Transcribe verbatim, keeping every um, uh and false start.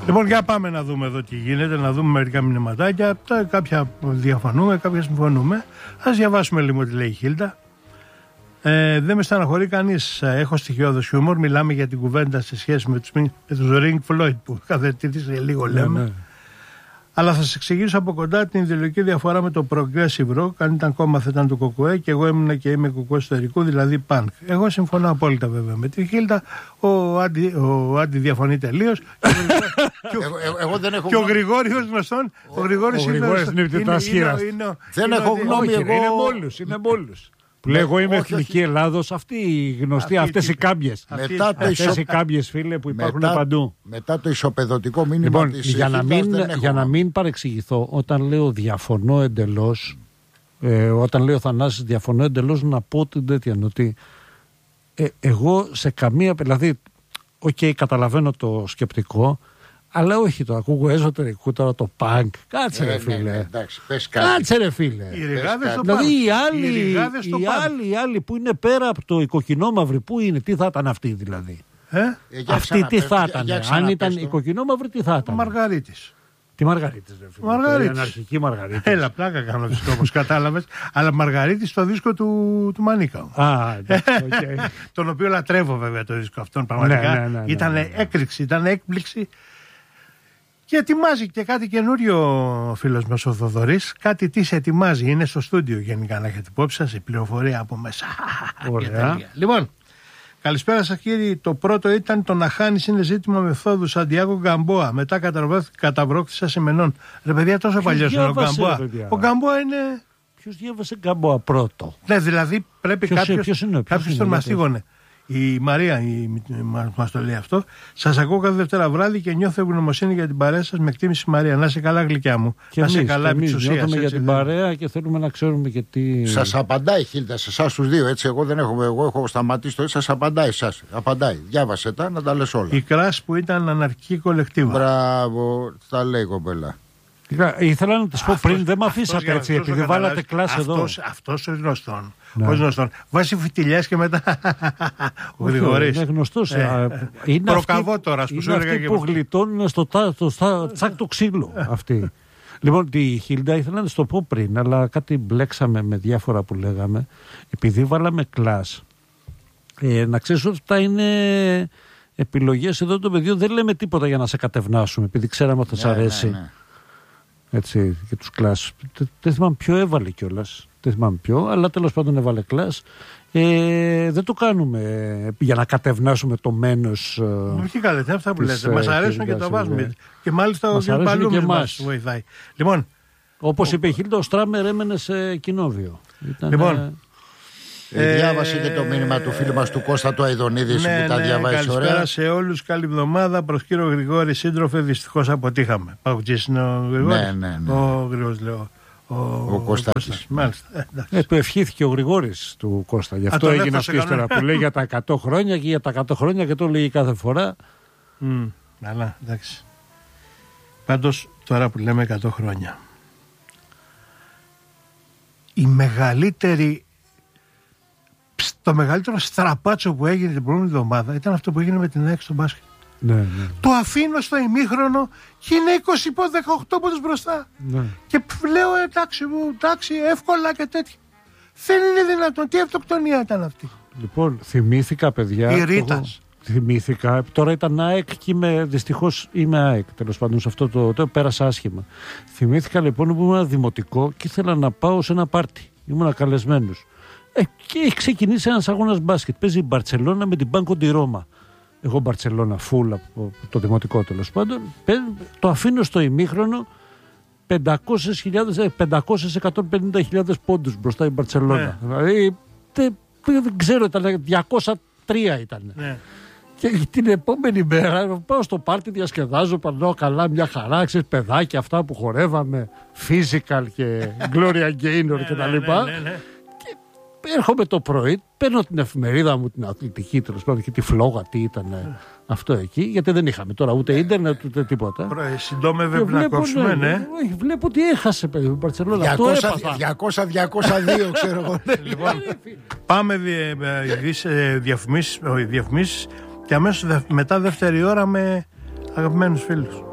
Λοιπόν, για πάμε να δούμε εδώ τι γίνεται, να δούμε μερικά μηνυματάκια. Κάποια διαφωνούμε, κάποια συμφωνούμε. Ας διαβάσουμε λίγο τι λέει η Χίλτα. Ε, δεν με στεναχωρεί κανείς. Έχω στοιχειώδες χιούμορ. Μιλάμε για την κουβέντα σε σχέση με τους, με τους Ring Floyd που καθετήρησε λίγο, λέμε. Ναι, ναι. Αλλά θα σας εξηγήσω από κοντά την ιδεολογική διαφορά με το Progressive Rock. Αν ήταν κόμμα θα ήταν του Κοκουέ και εγώ ήμουν και είμαι Κοκουέ εσωτερικού, δηλαδή Punk. Εγώ συμφωνώ απόλυτα βέβαια με τη Χίλτα. Ο Άντι, ο Άντι διαφωνεί τελείως. Και ο Γρηγόριος γνωστόν. Ο Γρηγόριος είναι επιτετασχήρας. Δεν έχω γνώμη εγώ. Είναι μόλους, είναι μόλους. Που λέω εγώ είμαι Εθνική Ελλάδος, αυτοί οι γνωστοί, αυτές οι κάμπιες. Αυτές οι κάμπιες, φίλε, που υπάρχουν παντού. Μετά το ισοπεδωτικό μήνυμα λοιπόν, της για, να μην, για να μην παρεξηγηθώ, όταν λέω διαφωνώ εντελώς, ε, όταν λέω Θανάσης διαφωνώ εντελώς, να πω την τέτοια, ότι ε, εγώ σε καμία, δηλαδή, οκ, okay, καταλαβαίνω το σκεπτικό, αλλά όχι το ακούγω εσωτερικού τώρα το punk. Κάτσε ρε φίλε. Ναι, ναι, εντάξει, πες κάτι. Κάτσε ρε φίλε. Οι ρηγάδες στο δηλαδή punk. οι άλλοι, οι, οι, άλλοι, οι άλλοι που είναι πέρα από το κοκκινόμαυροι, πού είναι, τι θα ήταν αυτοί δηλαδή. Ε? Ε, αυτοί τι θα ήταν. Αν ήταν οι κοκκινόμαυροι, τι θα ήταν. Ο Μαργαρίτης. Τι Μαργαρίτης ρε φίλε. Μαργαρίτης. Η αναρχική Μαργαρίτης. Έλα, πλάκα κάνω δίσκο όπως κατάλαβες. Αλλά Μαργαρίτης στο δίσκο του, του Μανίκα. Α, εντάξει, okay. Τον οποίο λατρεύω βέβαια το δίσκο αυτόν πραγματικά. Ναι, ναι, ναι, ναι, ήταν ναι, ναι. έκρηξη, ήταν έκπληξη. Και ετοιμάζει και κάτι καινούριο ο φίλος μας ο Θοδωρής. Κάτι τι σε ετοιμάζει. Είναι στο στούντιο γενικά να έχετε υπόψη σας. Η πληροφορία από μέσα. Ωραία. Λοιπόν, καλησπέρα σας κύριοι. Το πρώτο ήταν το να χάνεις είναι ζήτημα μεθόδου. Σαντιάγο Γκαμπόα. Μετά καταβρόκτησα σημενών. Ρε παιδιά, τόσο παλιός είναι ο Γκαμπόα. Ο Γκαμπόα είναι. Ποιος διάβασε Γκαμπόα πρώτο. Ναι, δηλαδή πρέπει κάποιος τον μαστίγωνε. Η Μαρία η, μας το λέει αυτό. Σας ακούω κάθε Δευτέρα βράδυ και νιώθω ευγνωμοσύνη για την παρέα σας. Με εκτίμηση Μαρία. Να είσαι καλά, γλυκιά μου. Και να είσαι εμείς, καλά, εμείς ψουσίας, νιώθουμε για την δεν... παρέα και θέλουμε να ξέρουμε και τι. Σας απαντάει η Χίλτα σε εσάς τους δύο. Έτσι, εγώ δεν έχω, εγώ έχω σταματήσει το έτσι. Σας απαντάει εσάς. Απαντάει. Διάβασε τα να τα λες όλα. Η Κράς που ήταν αναρχική κολεκτίβα. Μπράβο, τα λέει η κοπέλα. Ήθελα να τις πω πριν, δεν με αφήσατε έτσι, επειδή βάλατε κλάση εδώ. Αυτός ο γνωστόν. Ο γνωστόν. Βάζει φιτιλιές και μετά. Ο Γρηγορής. Είναι γνωστός. Προκαβώ τώρα. Είναι αυτοί που γλιτώνουν στο τσάκ το ξύλο. Αυτοί. Λοιπόν, τη Χίλντα ήθελα να της το πω πριν, αλλά κάτι μπλέξαμε με διάφορα που λέγαμε. Επειδή βάλαμε κλάς, να ξέρεις ότι αυτά είναι επιλογές εδώ των παιδιών. Δεν λέμε τίποτα για να σε κατευνάσουμε, επειδή ξέραμε ότι θα σ' αρέσει. Έτσι, και τους κλάς. Δεν θυμάμαι ποιο έβαλε κιόλας. Δεν θυμάμαι ποιο, αλλά τέλος πάντων έβαλε κλάς. Ε, δεν το κάνουμε για να κατευνάσουμε το μένος. Όχι καλά, δεν αυτά που λέτε. Μας αρέσουν και το βάζουμε. Και μάλιστα ο κ. Παλούμης μας βοηθάει. Λοιπόν, όπως είπε η Χίλτα, ο Στράμερ έμενε σε κοινόβιο. Ήταν, λοιπόν, Ε, διάβασε και το μήνυμα του φίλου μας του Κώστα του Αηδονίδη ναι, που τα ναι, διαβάζει ωραία. Καλησπέρα σε όλους, καλή εβδομάδα. Προς κύριο Γρηγόρη, σύντροφε, δυστυχώς αποτύχαμε. Παουτζής είναι ο Γρηγόρης. Ναι, ναι, ναι. Ο Γρηγόρης, λέω. Ο, ο Κώστας. Μάλιστα. Ε, του ευχήθηκε ο Γρηγόρης του Κώστα. Γι' αυτό έγινε αυτή η ιστορία που λέει για τα εκατό χρόνια και για τα εκατό χρόνια και το λέει κάθε φορά. Mm, αλλά εντάξει. Πάντως τώρα που λέμε εκατό χρόνια, η μεγαλύτερη. Το μεγαλύτερο στραπάτσο που έγινε την προηγούμενη εβδομάδα ήταν αυτό που έγινε με την ΑΕΚ στο μπάσκετ. Ναι, ναι. Το αφήνω στο ημίχρονο και είναι είκοσι δεκαοκτώ πόντους μπροστά. Ναι. Και λέω εντάξει μου, εντάξει, εύκολα και τέτοια. Δεν είναι δυνατόν. Τι αυτοκτονία ήταν αυτή. Λοιπόν, θυμήθηκα, παιδιά. Η Ρίτας. Θυμήθηκα. Τώρα ήταν ΑΕΚ και είμαι, δυστυχώς είμαι ΑΕΚ. Τέλος πάντων, σε αυτό το, το πέρασα άσχημα. Θυμήθηκα λοιπόν που ήμουν δημοτικό και ήθελα να πάω σε ένα πάρτι. Ήμουν καλεσμένος. Ε, και έχει ξεκινήσει ένας αγώνας μπάσκετ. Παίζει η Μπαρτσελώνα με την Μπάνκο ντι Ρώμα. Εγώ Μπαρτσελώνα φουλ από το δημοτικό τέλος πάντων. Το αφήνω στο ημίχρονο πεντακόσιες χιλιάδες, πεντακόσιες εκατόν πενήντα χιλιάδες πόντους μπροστά η Μπαρτσελώνα. Ναι. Δηλαδή δεν, δεν ξέρω, ήταν διακόσια τρία ήταν. Ναι. Και την επόμενη μέρα πάω στο πάρτι, διασκεδάζω, περνάω καλά, μια χαρά, ξέρεις, παιδάκια αυτά που χορεύαμε, physical και Gloria Gaynor και τα λοιπά. Ναι, ναι, ναι, ναι. Έρχομαι το πρωί, παίρνω την εφημερίδα μου, την αθλητική τέλος πάντων και τη φλόγα, τι ήταν mm. αυτό εκεί, γιατί δεν είχαμε τώρα ούτε ίντερνετ ούτε τίποτα. Συντόμευε να κόψουμε, ναι. ναι. Βλέπω ότι έχασε παιδί η Μπαρτσελώνα. Αυτό έπαθα. διακόσια διακόσια δύο ξέρω εγώ. Λοιπόν, πάμε διαφημίσεις και αμέσως μετά δεύτερη ώρα με αγαπημένους φίλους.